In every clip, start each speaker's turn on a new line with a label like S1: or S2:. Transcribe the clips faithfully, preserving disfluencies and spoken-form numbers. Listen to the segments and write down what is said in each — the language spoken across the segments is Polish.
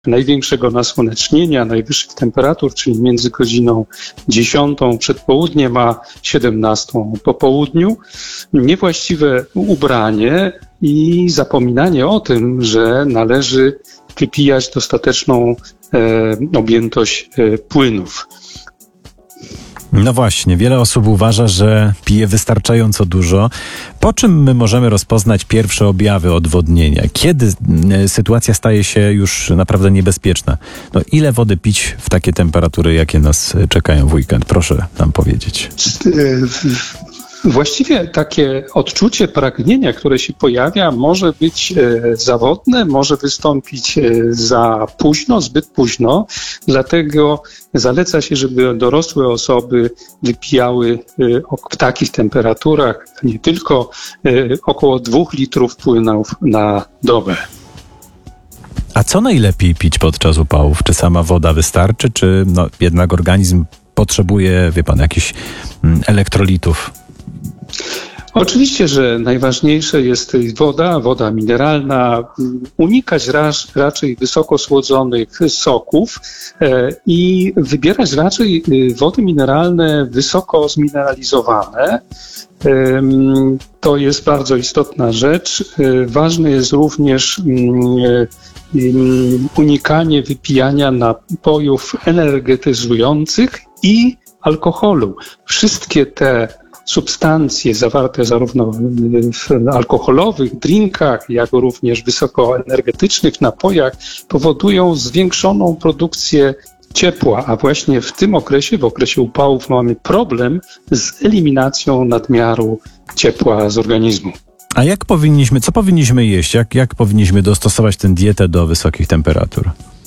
S1: największego nasłonecznienia, najwyższych temperatur, czyli między godziną dziesiątą przed południem a siedemnastą po południu, niewłaściwe ubranie i zapominanie o tym, że należy wypijać dostateczną e, objętość e, płynów.
S2: No właśnie, wiele osób uważa, że pije wystarczająco dużo. Po czym my możemy rozpoznać pierwsze objawy odwodnienia? Kiedy sytuacja staje się już naprawdę niebezpieczna? No ile wody pić w takie temperatury, jakie nas czekają w weekend? Proszę nam powiedzieć.
S1: Właściwie takie odczucie pragnienia, które się pojawia, może być e, zawodne, może wystąpić e, za późno, zbyt późno. Dlatego zaleca się, żeby dorosłe osoby wypijały e, w takich temperaturach nie tylko e, około dwóch litrów płynów na dobę.
S2: A co najlepiej pić podczas upałów? Czy sama woda wystarczy, czy no, jednak organizm potrzebuje, wie pan, jakichś mm, elektrolitów?
S1: Oczywiście, że najważniejsze jest woda, woda mineralna, unikać raż, raczej wysoko słodzonych soków e, i wybierać raczej wody mineralne wysoko zmineralizowane. E, to jest bardzo istotna rzecz. E, ważne jest również e, unikanie wypijania napojów energetyzujących i alkoholu. Wszystkie te substancje zawarte zarówno w alkoholowych drinkach, jak również wysokoenergetycznych napojach powodują zwiększoną produkcję ciepła, a właśnie w tym okresie, w okresie upałów mamy problem z eliminacją nadmiaru ciepła z organizmu.
S2: A jak powinniśmy, co powinniśmy jeść? Jak, jak powinniśmy dostosować tę dietę do wysokich temperatur?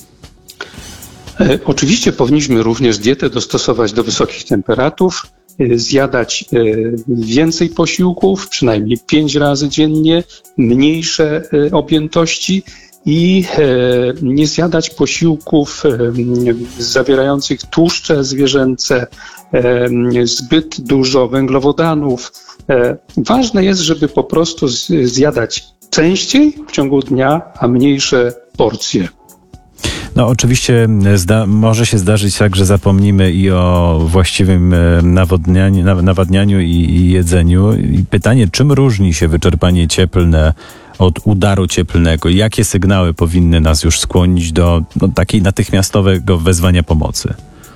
S1: E, oczywiście powinniśmy również dietę dostosować do wysokich temperatur, zjadać więcej posiłków, przynajmniej pięć razy dziennie, mniejsze objętości i nie zjadać posiłków zawierających tłuszcze zwierzęce, zbyt dużo węglowodanów. Ważne jest, żeby po prostu zjadać częściej w ciągu dnia, a mniejsze porcje.
S2: No oczywiście zda- może się zdarzyć tak, że zapomnimy i o właściwym nawodnianiu, nawadnianiu i, i jedzeniu. I pytanie, czym różni się wyczerpanie cieplne od udaru cieplnego? Jakie sygnały powinny nas już skłonić do no, takiej natychmiastowego wezwania pomocy?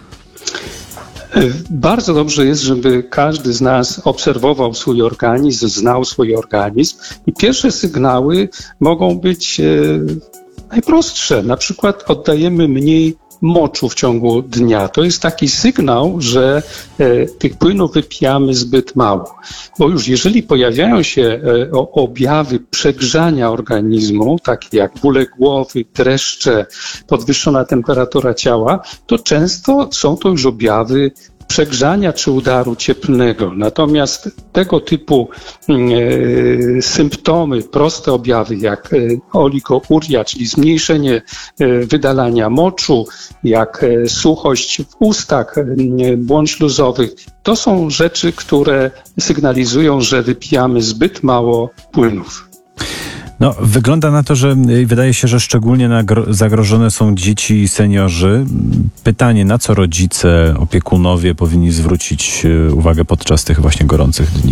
S1: Bardzo dobrze jest, żeby każdy z nas obserwował swój organizm, znał swój organizm i pierwsze sygnały mogą być najprostsze. Na przykład oddajemy mniej moczu w ciągu dnia. To jest taki sygnał, że e, tych płynów wypijamy zbyt mało. Bo już jeżeli pojawiają się e, o, objawy przegrzania organizmu, takie jak bóle głowy, dreszcze, podwyższona temperatura ciała, to często są to już objawy przegrzania czy udaru cieplnego. Natomiast tego typu e, symptomy, proste objawy jak e, oligouria, czyli zmniejszenie e, wydalania moczu, jak e, suchość w ustach, e, błon śluzowych, to są rzeczy, które sygnalizują, że wypijamy zbyt mało płynów.
S2: No, wygląda na to, że wydaje się, że szczególnie nagro- zagrożone są dzieci i seniorzy. Pytanie, na co rodzice, opiekunowie powinni zwrócić uwagę podczas tych właśnie gorących dni?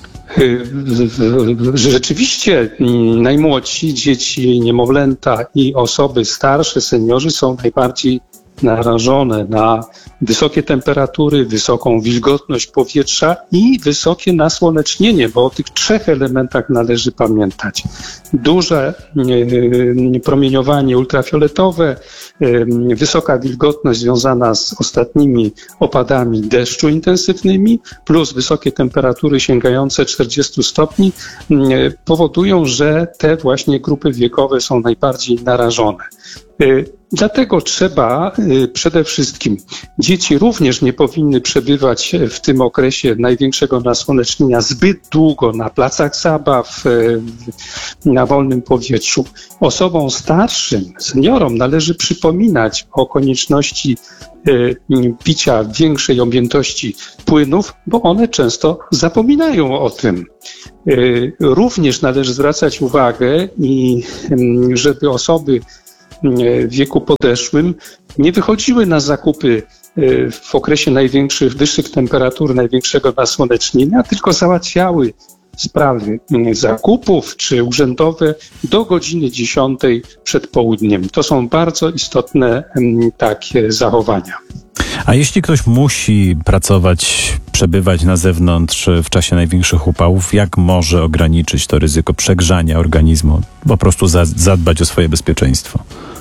S1: Rzeczywiście najmłodsi, dzieci, niemowlęta i osoby starsze, seniorzy są najbardziej narażone na wysokie temperatury, wysoką wilgotność powietrza i wysokie nasłonecznienie, bo o tych trzech elementach należy pamiętać. Duże e, promieniowanie ultrafioletowe, e, wysoka wilgotność związana z ostatnimi opadami deszczu intensywnymi, plus wysokie temperatury sięgające czterdziestu stopni e, powodują, że te właśnie grupy wiekowe są najbardziej narażone. Dlatego trzeba przede wszystkim, dzieci również nie powinny przebywać w tym okresie największego nasłonecznienia zbyt długo na placach zabaw, na wolnym powietrzu. Osobom starszym, seniorom należy przypominać o konieczności picia większej objętości płynów, bo one często zapominają o tym. Również należy zwracać uwagę i żeby osoby w wieku podeszłym nie wychodziły na zakupy w okresie największych, wyższych temperatur, największego nasłonecznienia, tylko załatwiały sprawy zakupów czy urzędowe do godziny dziesiątej przed południem. To są bardzo istotne takie zachowania.
S2: A jeśli ktoś musi pracować, przebywać na zewnątrz w czasie największych upałów, jak może ograniczyć to ryzyko przegrzania organizmu? Po prostu za, zadbać o swoje bezpieczeństwo.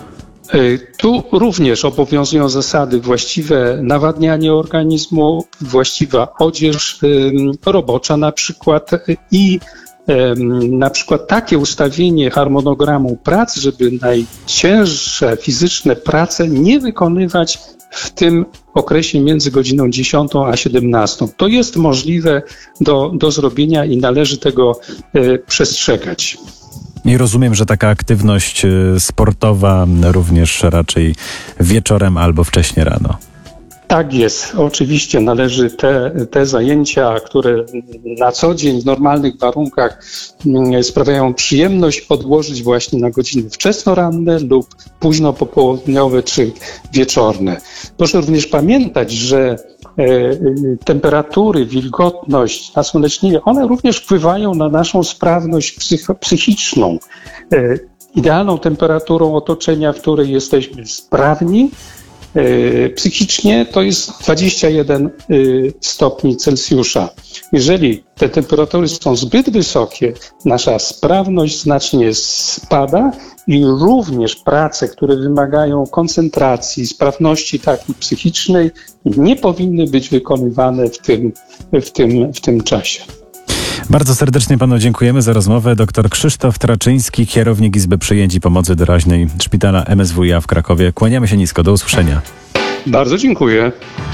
S1: Tu również obowiązują zasady właściwe nawadnianie organizmu, właściwa odzież robocza na przykład i na przykład takie ustawienie harmonogramu prac, żeby najcięższe fizyczne prace nie wykonywać w tym okresie między godziną dziesiątą a siedemnastą. To jest możliwe do, do zrobienia i należy tego e, przestrzegać.
S2: I rozumiem, że taka aktywność sportowa również raczej wieczorem albo wcześnie rano.
S1: Tak jest. Oczywiście należy te, te zajęcia, które na co dzień w normalnych warunkach sprawiają przyjemność, odłożyć właśnie na godziny wczesnoranne lub późno popołudniowe czy wieczorne. Proszę również pamiętać, że temperatury, wilgotność, nasłonecznienie, one również wpływają na naszą sprawność psych- psychiczną. Idealną temperaturą otoczenia, w której jesteśmy sprawni psychicznie, to jest dwadzieścia jeden stopni Celsjusza. Jeżeli te temperatury są zbyt wysokie, nasza sprawność znacznie spada i również prace, które wymagają koncentracji, sprawności takiej psychicznej, nie powinny być wykonywane w tym, w tym, w tym czasie.
S2: Bardzo serdecznie panu dziękujemy za rozmowę. Doktor Krzysztof Traczyński, kierownik Izby Przyjęć i Pomocy Doraźnej Szpitala M S W iA w Krakowie. Kłaniamy się nisko. Do usłyszenia.
S1: Bardzo dziękuję.